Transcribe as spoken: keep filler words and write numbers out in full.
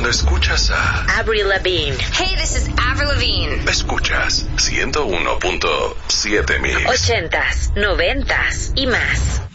Cuando escuchas a Avril Lavigne. Hey, this is Avril Lavigne. Escuchas ciento uno punto siete Mix. Ochentas, noventas y más.